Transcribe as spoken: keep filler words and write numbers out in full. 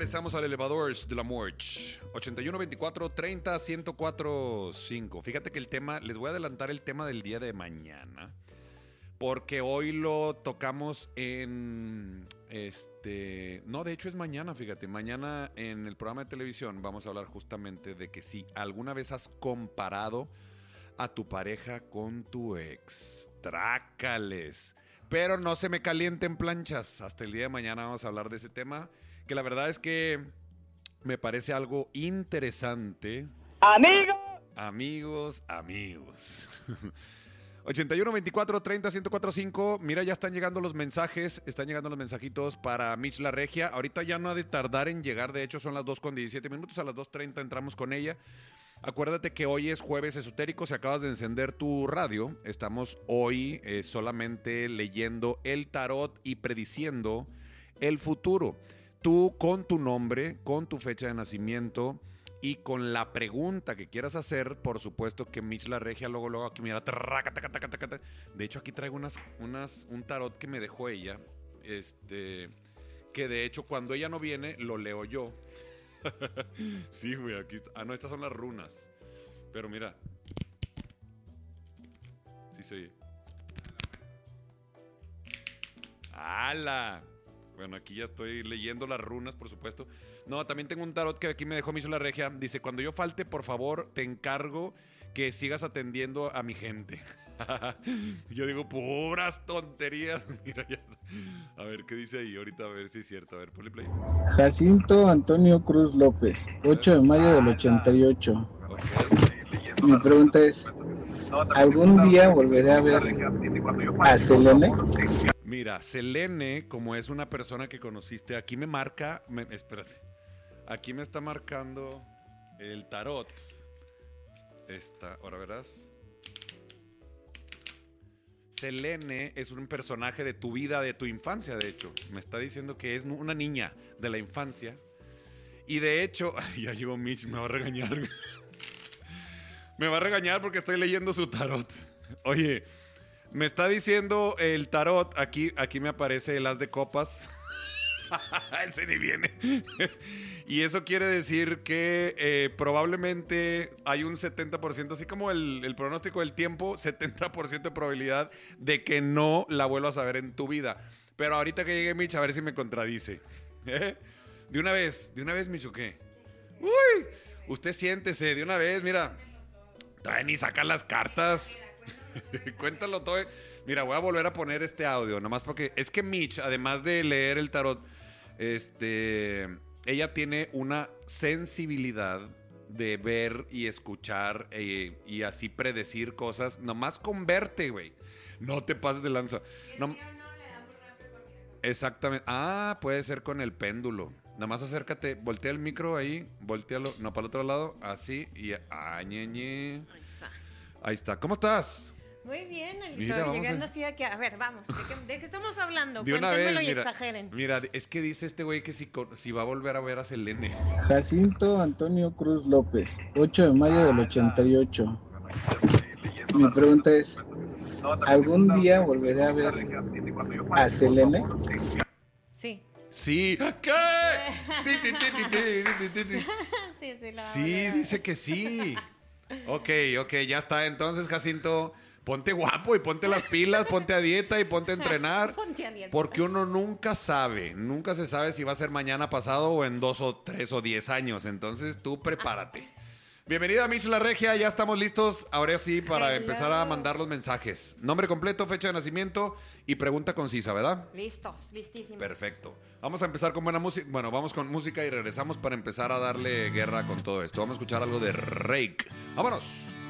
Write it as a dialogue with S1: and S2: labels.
S1: regresamos al Elevadores de la Morch. ochenta y uno, veinticuatro, treinta, ciento cuatro, cinco. Fíjate que el tema, les voy a adelantar el tema del día de mañana, porque hoy lo tocamos en, este, no, de hecho es mañana, fíjate, mañana en el programa de televisión vamos a hablar justamente de que si alguna vez has comparado a tu pareja con tu ex. Trácales. Pero no se me calienten planchas. Hasta el día de mañana vamos a hablar de ese tema, que la verdad es que me parece algo interesante.
S2: ¡Amigos!
S1: Amigos, amigos. ochenta y uno, veinticuatro, treinta, ciento cuatro, cinco. Mira, ya están llegando los mensajes. Están llegando los mensajitos para Mitch La Regia. Ahorita ya no ha de tardar en llegar. De hecho, son las dos con diecisiete minutos. A las dos treinta entramos con ella. Acuérdate que hoy es Jueves Esotérico. Si acabas de encender tu radio, estamos hoy eh, solamente leyendo el tarot y prediciendo el futuro. Tú con tu nombre, con tu fecha de nacimiento y con la pregunta que quieras hacer, por supuesto que Mitch La Regia luego, luego aquí mira. Traca, taca, taca, taca, taca. De hecho, aquí traigo unas, unas, un tarot que me dejó ella. Este, que de hecho cuando ella no viene, lo leo yo. Sí, güey, aquí está. Ah, no, estas son las runas. Pero mira. Sí se oye. ¡Hala! Bueno, aquí ya estoy leyendo las runas, por supuesto. No, también tengo un tarot que aquí me dejó Mitch La Regia. Dice, cuando yo falte, por favor, te encargo que sigas atendiendo a mi gente. Yo digo, puras tonterías. Mira, ya. A ver, ¿qué dice ahí? Ahorita a ver si es cierto. A ver, ponle play.
S3: Jacinto Antonio Cruz López, ocho de mayo del ochenta y ocho. Okay. Mi pregunta es, ¿algún día volveré a ver a Selene?
S1: Mira, Selene, como es una persona que conociste, aquí me marca, me, espérate, aquí me está marcando el tarot. Esta, ahora verás. Selene es un personaje de tu vida, de tu infancia, de hecho. Me está diciendo que es una niña de la infancia. Y de hecho, ya llegó Mitch, me va a regañar. Me va a regañar porque estoy leyendo su tarot. Oye, me está diciendo el tarot, aquí, aquí me aparece el as de copas. Ese ni viene. Y eso quiere decir que eh, probablemente hay un setenta por ciento, así como el, el pronóstico del tiempo, setenta por ciento de probabilidad de que no la vuelvas a ver en tu vida. Pero ahorita que llegue Mitch, a ver si me contradice. ¿Eh? De una vez, de una vez, Mitch, ¿o qué? Uy, usted siéntese, de una vez, mira. Todavía ni saca las cartas. Cuéntalo todo. Mira, voy a volver a poner este audio, nomás porque es que Mitch, además de leer el tarot, este, ella tiene una sensibilidad de ver y escuchar eh, y así predecir cosas, nomás con verte, güey. No te pases de lanza. No, exactamente. Ah, puede ser con el péndulo. Nada más acércate, voltea el micro ahí, voltealo, no para el otro lado, así y ah, ñe, ñe. Ahí está. Ahí está. ¿Cómo estás?
S4: Muy bien, Alito, llegando a... así aquí. A ver, vamos, ¿de qué, de qué estamos hablando?
S1: De una
S4: Cuéntenmelo
S1: vez,
S4: y
S1: mira,
S4: exageren.
S1: Mira, es que dice este güey que si, si va a volver a ver a Selene.
S3: Jacinto Antonio Cruz López, ocho de mayo del ochenta y ocho. Mi pregunta es, ¿algún día volveré a ver a Selene?
S4: Sí.
S1: Sí. ¿Qué?
S4: Sí, sí, la
S1: sí, dice que sí. Ok, ok, ya está. Entonces, Jacinto, ponte guapo y ponte las pilas, ponte a dieta y ponte a entrenar.
S4: Ponte a dieta.
S1: Porque uno nunca sabe, nunca se sabe si va a ser mañana pasado o en dos o tres o diez años. Entonces, tú prepárate. Bienvenida a Mitch La Regia, ya estamos listos, ahora sí, para Hello. empezar a mandar los mensajes. Nombre completo, fecha de nacimiento y pregunta concisa, ¿verdad?
S4: Listos, listísimos.
S1: Perfecto. Vamos a empezar con buena música. Bueno, vamos con música y regresamos para empezar a darle guerra con todo esto. Vamos a escuchar algo de Rake. ¡Vámonos!